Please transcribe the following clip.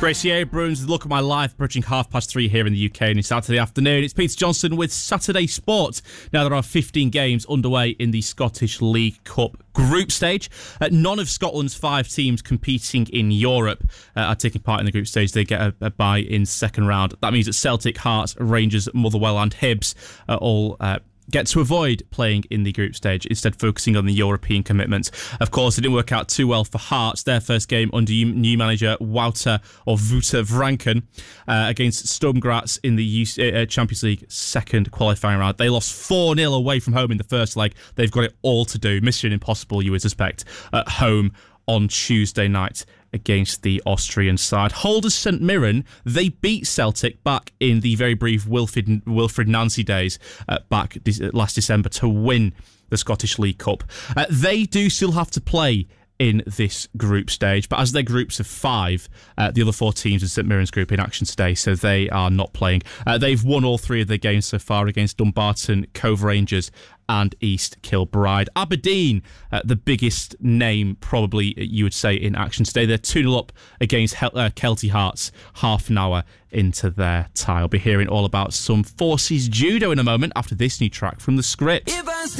Gracie Abrams, Look at My Life, approaching 3:30 here in the UK on Saturday afternoon. It's Peter Johnson with Saturday Sport. Now, there are 15 games underway in the Scottish League Cup group stage. None of Scotland's 5 teams competing in Europe are taking part in the group stage. They get a bye in second round. That means that Celtic, Hearts, Rangers, Motherwell and Hibs are all get to avoid playing in the group stage, instead focusing on the European commitments. Of course, it didn't work out too well for Hearts. Their first game under new manager Wouter Vranken against Sturm Graz in the Champions League second qualifying round. They lost 4-0 away from home in the first leg. They've got it all to do. Mission impossible, you would suspect, at home on Tuesday night against the Austrian side. Holders St Mirren, they beat Celtic back in the very brief Wilfred Nancy days back last December to win the Scottish League Cup. They do still have to play in this group stage, but as they're groups of 5, the other 4 teams in St Mirren's group in action today, so they are not playing. They've won all 3 of their games so far against Dumbarton, Cove Rangers and East Kilbride. Aberdeen, the biggest name probably you would say in action today. They're 2-0 up against Kelty Hearts half an hour into their tie. I'll be hearing all about some Forces Judo in a moment after this new track from The Script.